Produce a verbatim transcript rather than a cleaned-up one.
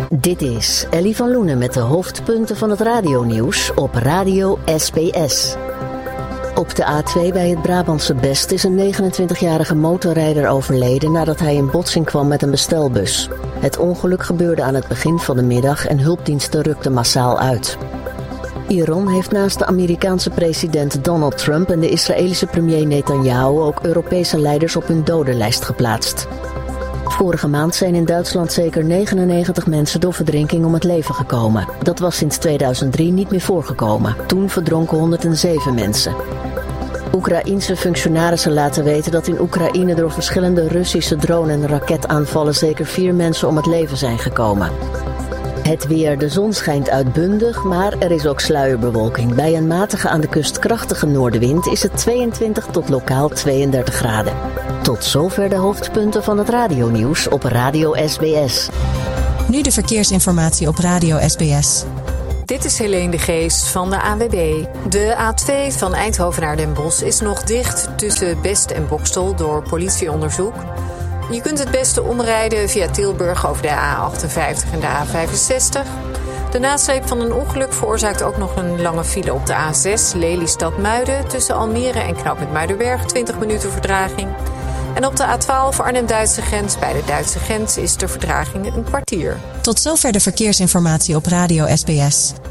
Dit is Ellie van Loenen met de hoofdpunten van het radionieuws op Radio S B S. Op de A twee bij het Brabantse Best is een negenentwintigjarige motorrijder overleden nadat hij in botsing kwam met een bestelbus. Het ongeluk gebeurde aan het begin van de middag en hulpdiensten rukten massaal uit. Iran heeft naast de Amerikaanse president Donald Trump en de Israëlische premier Netanyahu ook Europese leiders op hun dodenlijst geplaatst. Vorige maand zijn in Duitsland zeker negenennegentig mensen door verdrinking om het leven gekomen. Dat was sinds tweeduizend drie niet meer voorgekomen. Toen verdronken honderdzeven mensen. Oekraïense functionarissen laten weten dat in Oekraïne door verschillende Russische drone- en raketaanvallen zeker vier mensen om het leven zijn gekomen. Het weer, de zon schijnt uitbundig, maar er is ook sluierbewolking. Bij een matige aan de kust krachtige noordenwind is het tweeëntwintig tot lokaal tweeëndertig graden. Tot zover de hoofdpunten van het radionieuws op Radio S B S. Nu de verkeersinformatie op Radio S B S. Dit is Helene de Geest van de A W B. De A twee van Eindhoven naar Den Bosch is nog dicht tussen Best en Boxtel door politieonderzoek. Je kunt het beste omrijden via Tilburg over de A achtenvijftig en de A vijfenzestig. De nasleep van een ongeluk veroorzaakt ook nog een lange file op de A zes Lelystad-Muiden tussen Almere en Knooppunt Muidenberg, twintig minuten vertraging. En op de A twaalf Arnhem-Duitse grens bij de Duitse grens is de vertraging een kwartier. Tot zover de verkeersinformatie op Radio S B S.